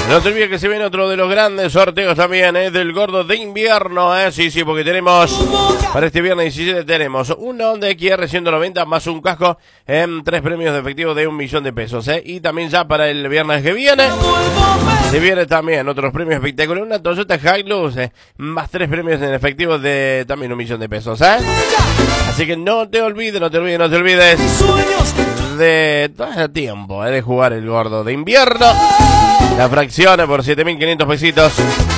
No te olvides que se viene otro de los grandes sorteos también, del gordo de invierno, Sí, porque tenemos, para este viernes 17 tenemos un Honda XR 190 más un casco, 3 premios de efectivo de 1 millón de pesos, Y también ya para el viernes que viene, se viene también otros premios espectaculares, una Toyota Hilux, más 3 premios en efectivo de también 1 millón de pesos, Así que no te olvides de todo el tiempo, de jugar el gordo de invierno. La fracción por 7.500 pesitos.